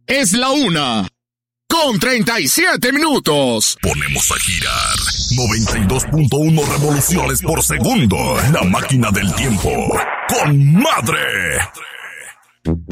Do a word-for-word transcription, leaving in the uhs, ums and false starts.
Es la una con treinta y siete minutos. Ponemos a girar noventa y dos punto uno revoluciones por segundo. La máquina del tiempo. ¡Con madre!